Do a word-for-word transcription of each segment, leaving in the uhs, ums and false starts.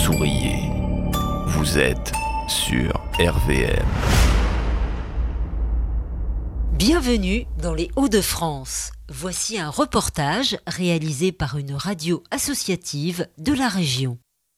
souriez. Vous êtes sur R V M. Bienvenue dans les Hauts-de-France. Voici un reportage réalisé par une radio associative de la région.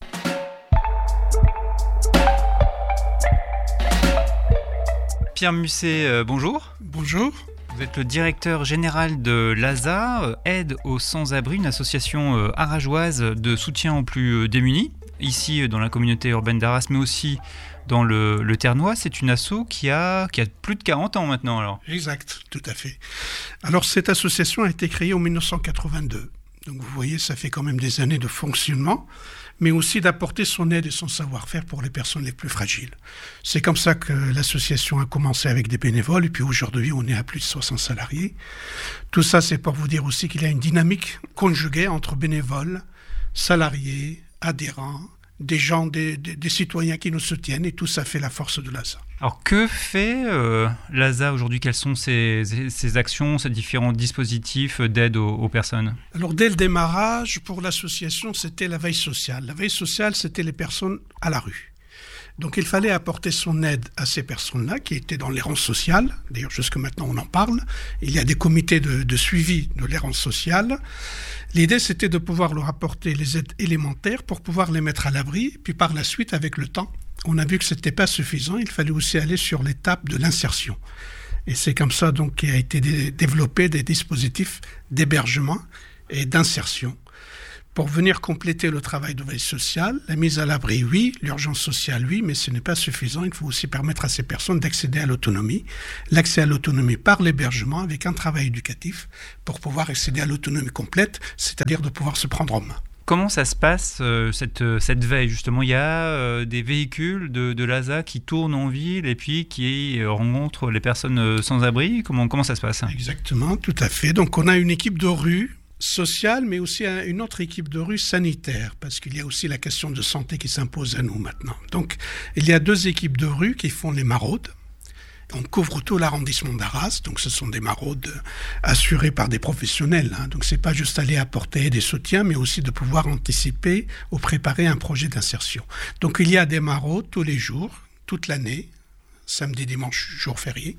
Pierre Musset, euh, bonjour. Bonjour. Vous êtes le directeur général de l'A S A, euh, Aide aux Sans-Abri, une association euh, arageoise de soutien aux plus euh, démunis, ici euh, dans la communauté urbaine d'Arras, mais aussi dans le, le Ternois. C'est une asso qui a, qui a plus de quarante ans maintenant. Alors. Exact, tout à fait. Alors cette association a été créée en dix-neuf cent quatre-vingt-deux. Donc vous voyez, ça fait quand même des années de fonctionnement, mais aussi d'apporter son aide et son savoir-faire pour les personnes les plus fragiles. C'est comme ça que l'association a commencé avec des bénévoles, et puis aujourd'hui on est à plus de soixante salariés. Tout ça, c'est pour vous dire aussi qu'il y a une dynamique conjuguée entre bénévoles, salariés, adhérents, des gens, des, des, des citoyens qui nous soutiennent, et tout ça fait la force de l'A S A. Alors que fait euh, l'A S A aujourd'hui? Quelles sont ses, ses, ses actions, ses différents dispositifs d'aide aux, aux personnes? Alors dès le démarrage, pour l'association, c'était la veille sociale. La veille sociale, c'était les personnes à la rue. Donc il fallait apporter son aide à ces personnes-là qui étaient dans l'errance sociale. D'ailleurs, jusque maintenant, on en parle. Il y a des comités de, de suivi de l'errance sociale. L'idée, c'était de pouvoir leur apporter les aides élémentaires pour pouvoir les mettre à l'abri. Puis par la suite, avec le temps, on a vu que ce n'était pas suffisant. Il fallait aussi aller sur l'étape de l'insertion. Et c'est comme ça donc qu'il a été dé- développé des dispositifs d'hébergement et d'insertion pour venir compléter le travail de veille sociale. La mise à l'abri, oui, l'urgence sociale, oui, mais ce n'est pas suffisant. Il faut aussi permettre à ces personnes d'accéder à l'autonomie. L'accès à l'autonomie par l'hébergement avec un travail éducatif pour pouvoir accéder à l'autonomie complète, c'est-à-dire de pouvoir se prendre en main. Comment ça se passe, euh, cette, cette veille, justement? Il y a euh, des véhicules de, de l'A S A qui tournent en ville et puis qui euh, rencontrent les personnes euh, sans abri. Comment, comment ça se passe? Exactement, tout à fait. Donc on a une équipe de rue sociale, mais aussi une autre équipe de rue sanitaire, parce qu'il y a aussi la question de santé qui s'impose à nous maintenant. Donc il y a deux équipes de rue qui font les maraudes. On couvre tout l'arrondissement d'Arras, donc ce sont des maraudes assurées par des professionnels. Hein. Donc c'est pas juste aller apporter des soutiens, mais aussi de pouvoir anticiper ou préparer un projet d'insertion. Donc il y a des maraudes tous les jours, toute l'année, samedi, dimanche, jour férié,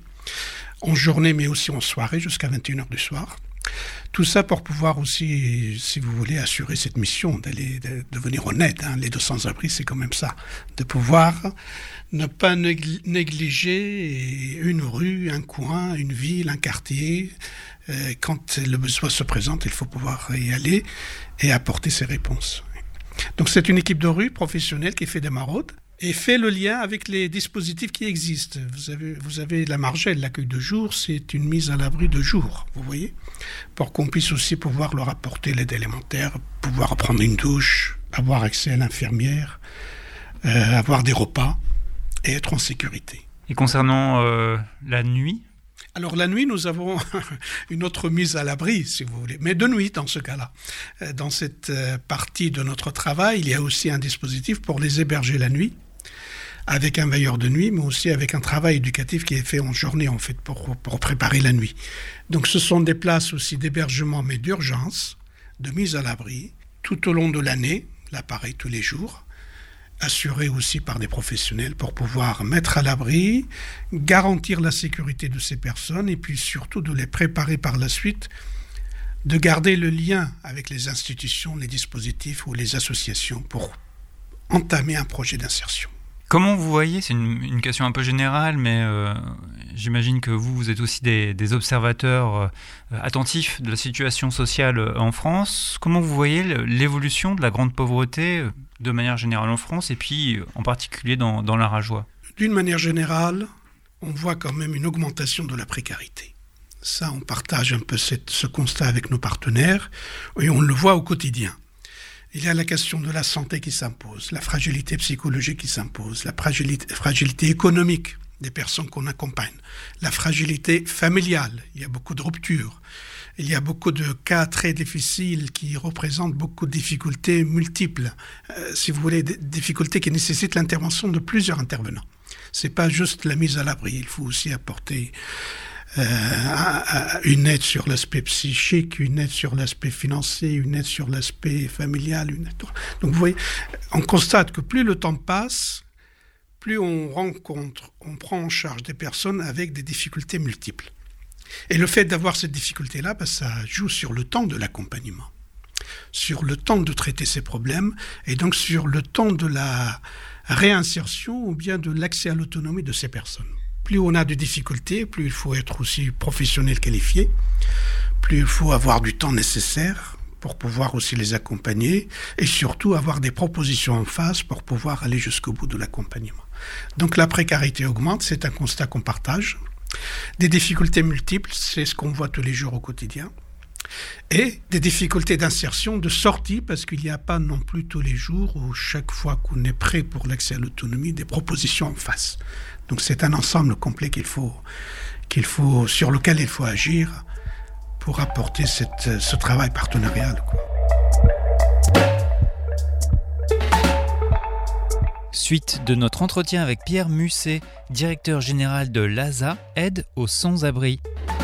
en journée mais aussi en soirée jusqu'à vingt et une heures du soir. Tout ça pour pouvoir aussi, si vous voulez, assurer cette mission d'aller de, de venir en aide. Hein. Les deux sans-abri, c'est quand même ça, de pouvoir ne pas négliger une rue, un coin, une ville, un quartier. Euh, quand le besoin se présente, il faut pouvoir y aller et apporter ses réponses. Donc c'est une équipe de rue professionnelle qui fait des maraudes et fait le lien avec les dispositifs qui existent. Vous avez, vous avez la Margelle, l'accueil de jour, c'est une mise à l'abri de jour, vous voyez, pour qu'on puisse aussi pouvoir leur apporter l'aide élémentaire, pouvoir prendre une douche, avoir accès à l'infirmière, euh, avoir des repas et être en sécurité. Et concernant euh, la nuit? Alors la nuit, nous avons une autre mise à l'abri, si vous voulez, mais de nuit dans ce cas-là. Dans cette partie de notre travail, il y a aussi un dispositif pour les héberger la nuit, avec un veilleur de nuit, mais aussi avec un travail éducatif qui est fait en journée, en fait, pour, pour préparer la nuit. Donc ce sont des places aussi d'hébergement, mais d'urgence, de mise à l'abri, tout au long de l'année, là pareil tous les jours, assuré aussi par des professionnels pour pouvoir mettre à l'abri, garantir la sécurité de ces personnes et puis surtout de les préparer par la suite, de garder le lien avec les institutions, les dispositifs ou les associations pour entamer un projet d'insertion. Comment vous voyez, c'est une, une question un peu générale, mais euh, j'imagine que vous, vous êtes aussi des, des observateurs euh, attentifs de la situation sociale en France. Comment vous voyez l'évolution de la grande pauvreté euh, de manière générale en France et puis en particulier dans, dans l'Arageois? D'une manière générale, on voit quand même une augmentation de la précarité. Ça, on partage un peu cette, ce constat avec nos partenaires et on le voit au quotidien. Il y a la question de la santé qui s'impose, la fragilité psychologique qui s'impose, la fragilité, fragilité économique des personnes qu'on accompagne, la fragilité familiale, il y a beaucoup de ruptures, il y a beaucoup de cas très difficiles qui représentent beaucoup de difficultés multiples, euh, si vous voulez, des difficultés qui nécessitent l'intervention de plusieurs intervenants. C'est pas juste la mise à l'abri, il faut aussi apporter euh, une aide sur l'aspect psychique, une aide sur l'aspect financier, une aide sur l'aspect familial. Une aide... Donc vous voyez, on constate que plus le temps passe, plus on rencontre, on prend en charge des personnes avec des difficultés multiples. Et le fait d'avoir cette difficulté-là, ben, ça joue sur le temps de l'accompagnement, sur le temps de traiter ces problèmes, et donc sur le temps de la réinsertion ou bien de l'accès à l'autonomie de ces personnes. Plus on a de difficultés, plus il faut être aussi professionnel qualifié, plus il faut avoir du temps nécessaire pour pouvoir aussi les accompagner, et surtout avoir des propositions en face pour pouvoir aller jusqu'au bout de l'accompagnement. Donc la précarité augmente, c'est un constat qu'on partage. Des difficultés multiples, c'est ce qu'on voit tous les jours au quotidien. Et des difficultés d'insertion, de sortie, parce qu'il n'y a pas non plus tous les jours ou chaque fois qu'on est prêt pour l'accès à l'autonomie, des propositions en face. Donc c'est un ensemble complet qu'il faut, qu'il faut, sur lequel il faut agir pour apporter cette, ce travail partenarial, quoi. Suite de notre entretien avec Pierre Musset, directeur général de l'A S A, aide aux sans-abri.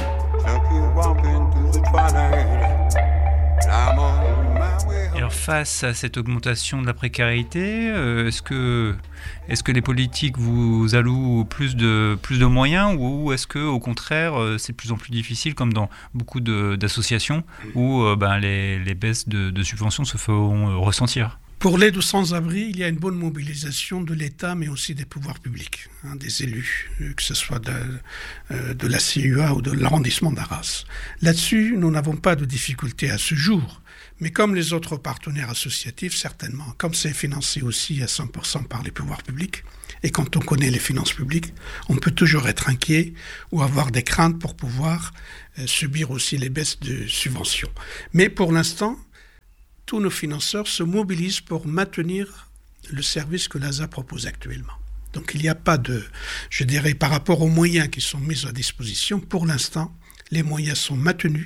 Alors face à cette augmentation de la précarité, euh, est-ce que, est-ce que les politiques vous allouent plus de, plus de moyens ou est-ce que au contraire c'est de plus en plus difficile comme dans beaucoup de, d'associations où euh, ben, les, les baisses de, de subventions se font euh, ressentir? Pour l'aide aux sans-abri, il y a une bonne mobilisation de l'État, mais aussi des pouvoirs publics, hein, des élus, que ce soit de, euh, de la C U A ou de l'arrondissement d'Arras. Là-dessus, nous n'avons pas de difficulté à ce jour, mais comme les autres partenaires associatifs, certainement, comme c'est financé aussi à cent pour cent par les pouvoirs publics, et quand on connaît les finances publiques, on peut toujours être inquiet ou avoir des craintes pour pouvoir euh, subir aussi les baisses de subventions. Mais pour l'instant, tous nos financeurs se mobilisent pour maintenir le service que l'A S A propose actuellement. Donc il n'y a pas de, je dirais, par rapport aux moyens qui sont mis à disposition, pour l'instant, les moyens sont maintenus.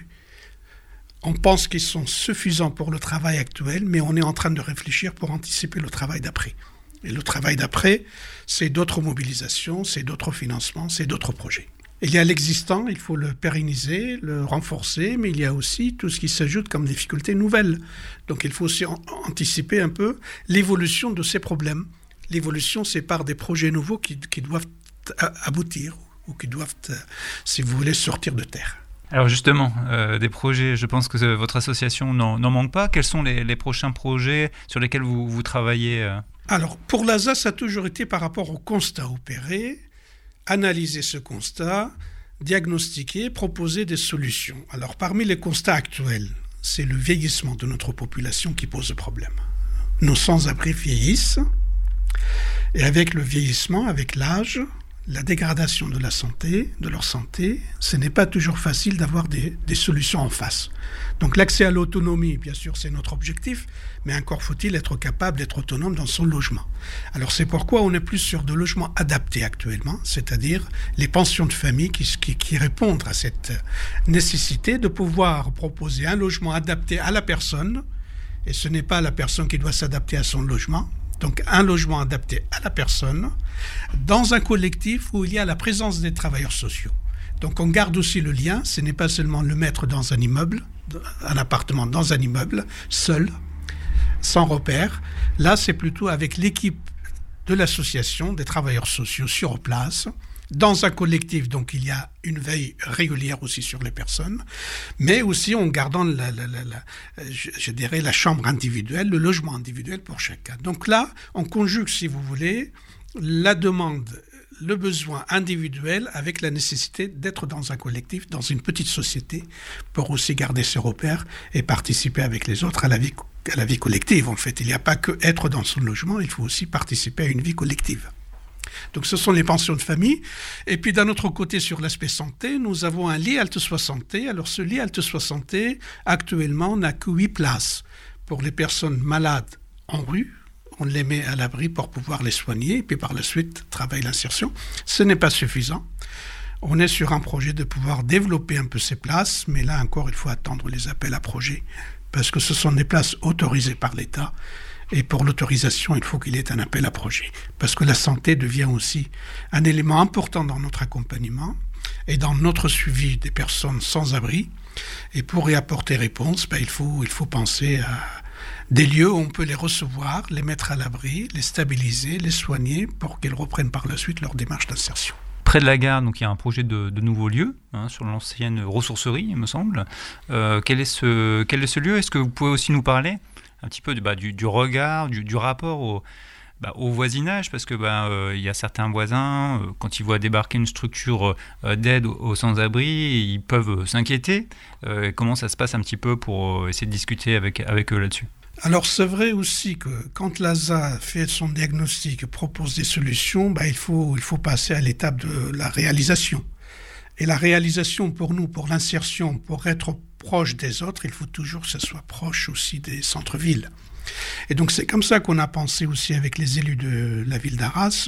On pense qu'ils sont suffisants pour le travail actuel, mais on est en train de réfléchir pour anticiper le travail d'après. Et le travail d'après, c'est d'autres mobilisations, c'est d'autres financements, c'est d'autres projets. Il y a l'existant, il faut le pérenniser, le renforcer, mais il y a aussi tout ce qui s'ajoute comme difficultés nouvelles. Donc il faut aussi anticiper un peu l'évolution de ces problèmes. L'évolution, c'est par des projets nouveaux qui, qui doivent aboutir ou qui doivent, si vous voulez, sortir de terre. Alors justement, euh, des projets, je pense que votre association n'en, n'en manque pas. Quels sont les, les prochains projets sur lesquels vous, vous travaillez euh... Alors, pour l'A S A, ça a toujours été par rapport au constat opéré, analyser ce constat, diagnostiquer, proposer des solutions. Alors, parmi les constats actuels, c'est le vieillissement de notre population qui pose problème. Nos sans-abri vieillissent, et avec le vieillissement, avec l'âge, la dégradation de la santé, de leur santé, ce n'est pas toujours facile d'avoir des, des solutions en face. Donc l'accès à l'autonomie, bien sûr, c'est notre objectif, mais encore faut-il être capable d'être autonome dans son logement. Alors c'est pourquoi on est plus sur de logements adaptés actuellement, c'est-à-dire les pensions de famille qui, qui, qui répondent à cette nécessité de pouvoir proposer un logement adapté à la personne, et ce n'est pas la personne qui doit s'adapter à son logement. Donc un logement adapté à la personne, dans un collectif où il y a la présence des travailleurs sociaux. Donc on garde aussi le lien, ce n'est pas seulement le mettre dans un immeuble, un appartement dans un immeuble, seul, sans repère. Là, c'est plutôt avec l'équipe de l'association des travailleurs sociaux sur place, dans un collectif, donc il y a une veille régulière aussi sur les personnes, mais aussi en gardant, la, la, la, la, je, je dirais, la chambre individuelle, le logement individuel pour chacun. Donc là, on conjugue, si vous voulez, la demande, le besoin individuel avec la nécessité d'être dans un collectif, dans une petite société, pour aussi garder ses repères et participer avec les autres à la vie, à la vie collective. En fait, il n'y a pas que être dans son logement, il faut aussi participer à une vie collective. Donc ce sont les pensions de famille. Et puis d'un autre côté, sur l'aspect santé, nous avons un lit Halte soixante. Alors ce lit Halte soixante, actuellement, n'a que huit places pour les personnes malades en rue. On les met à l'abri pour pouvoir les soigner, et puis par la suite, travailler l'insertion. Ce n'est pas suffisant. On est sur un projet de pouvoir développer un peu ces places, mais là encore, il faut attendre les appels à projets, parce que ce sont des places autorisées par l'État. Et pour l'autorisation, il faut qu'il y ait un appel à projet. Parce que la santé devient aussi un élément important dans notre accompagnement. et dans notre suivi des personnes sans abri. Et pour y apporter réponse, ben, il faut, il faut penser à des lieux où on peut les recevoir, les mettre à l'abri, les stabiliser, les soigner pour qu'ils reprennent par la suite leur démarche d'insertion. Près de la gare, donc, il y a un projet de, de nouveau lieu, hein, sur l'ancienne ressourcerie, il me semble. Euh, quel est ce, quel est ce lieu ? Est-ce que vous pouvez aussi nous parler un petit peu de, bah, du, du regard, du, du rapport au, bah, au voisinage ? Parce que bah, euh, il y a certains voisins, euh, quand ils voient débarquer une structure euh, d'aide aux, aux sans-abri, ils peuvent euh, s'inquiéter. Euh, comment ça se passe un petit peu pour euh, essayer de discuter avec, avec eux là-dessus ? Alors c'est vrai aussi que quand l'A S A fait son diagnostic et propose des solutions, bah, il faut, il faut passer à l'étape de la réalisation. Et la réalisation pour nous, pour l'insertion, pour être proche des autres, il faut toujours que ce soit proche aussi des centres-villes. Et donc c'est comme ça qu'on a pensé aussi avec les élus de la ville d'Arras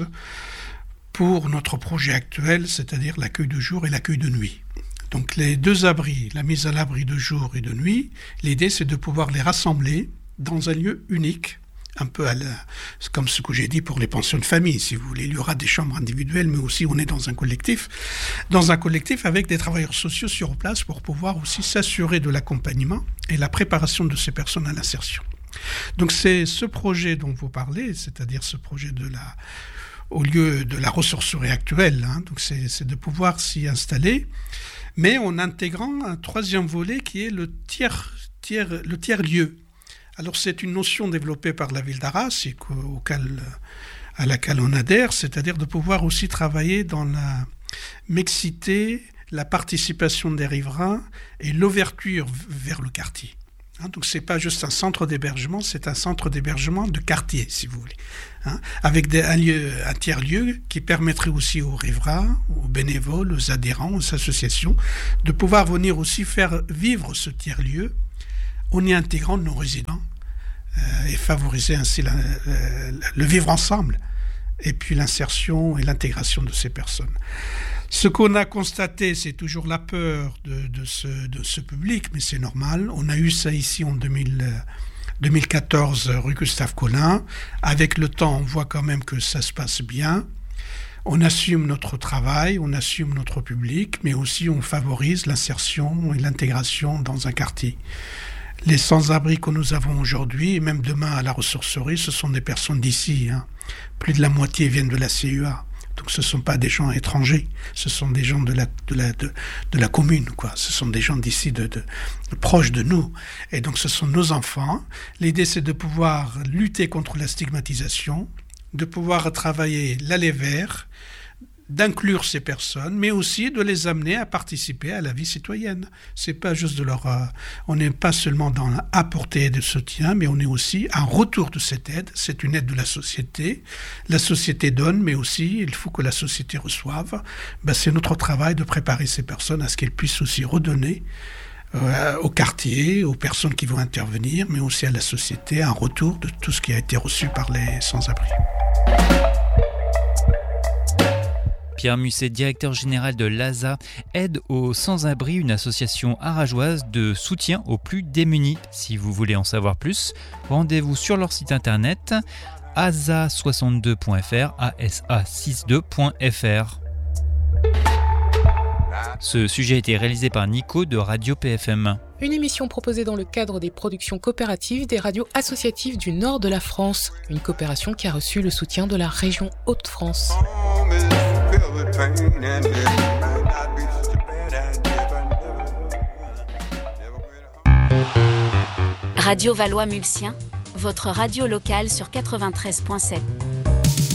pour notre projet actuel, c'est-à-dire l'accueil de jour et l'accueil de nuit. Donc les deux abris, la mise à l'abri de jour et de nuit, l'idée c'est de pouvoir les rassembler dans un lieu unique, un peu à la, comme ce que j'ai dit pour les pensions de famille, si vous voulez. Il y aura des chambres individuelles, mais aussi on est dans un collectif, dans un collectif avec des travailleurs sociaux sur place pour pouvoir aussi s'assurer de l'accompagnement et la préparation de ces personnes à l'insertion. Donc c'est ce projet dont vous parlez, c'est-à-dire ce projet de la, au lieu de la ressourcerie actuelle, hein, donc c'est, c'est de pouvoir s'y installer, mais en intégrant un troisième volet qui est le tiers, tiers, le tiers-lieu. Alors c'est une notion développée par la ville d'Arras et auquel, à laquelle on adhère, c'est-à-dire de pouvoir aussi travailler dans la mixité, la participation des riverains et l'ouverture vers le quartier. Hein, donc c'est pas juste un centre d'hébergement, c'est un centre d'hébergement de quartier, si vous voulez, hein, avec des, un, lieu, un tiers-lieu qui permettrait aussi aux riverains, aux bénévoles, aux adhérents, aux associations, de pouvoir venir aussi faire vivre ce tiers-lieu en y intégrant nos résidents euh, et favoriser ainsi la, la, le vivre ensemble et puis l'insertion et l'intégration de ces personnes. Ce qu'on a constaté, c'est toujours la peur de, de, ce, de ce public, mais c'est normal. On a eu ça ici en deux mille, deux mille quatorze, rue Gustave Collin. Avec le temps, on voit quand même que ça se passe bien. On assume notre travail, on assume notre public, mais aussi on favorise l'insertion et l'intégration dans un quartier. Les sans-abri que nous avons aujourd'hui, et même demain à la ressourcerie, ce sont des personnes d'ici. Hein. Plus de la moitié viennent de la C U A. Donc ce ne sont pas des gens étrangers, ce sont des gens de la, de la, de, de la commune, quoi. Ce sont des gens d'ici, de, de, de, proches de nous. Et donc ce sont nos enfants. L'idée, c'est de pouvoir lutter contre la stigmatisation, de pouvoir travailler l'aller vers, d'inclure ces personnes, mais aussi de les amener à participer à la vie citoyenne. C'est pas juste de leur... Euh, on n'est pas seulement dans apporter de soutien, mais on est aussi un retour de cette aide. C'est une aide de la société. La société donne, mais aussi il faut que la société reçoive. Ben, c'est notre travail de préparer ces personnes à ce qu'elles puissent aussi redonner euh, au quartier, aux personnes qui vont intervenir, mais aussi à la société, un retour de tout ce qui a été reçu par les sans-abri. Pierre Musset, directeur général de l'A S A, aide aux sans-abri, une association arageoise de soutien aux plus démunis. Si vous voulez en savoir plus, rendez-vous sur leur site internet a s a soixante-deux point f r, a s a soixante-deux point f r. Ce sujet a été réalisé par Nico de Radio P F M. Une émission proposée dans le cadre des productions coopératives des radios associatives du nord de la France. Une coopération qui a reçu le soutien de la région Hauts-de-France. Radio Valois-Mulsien, votre radio locale sur quatre-vingt-treize point sept.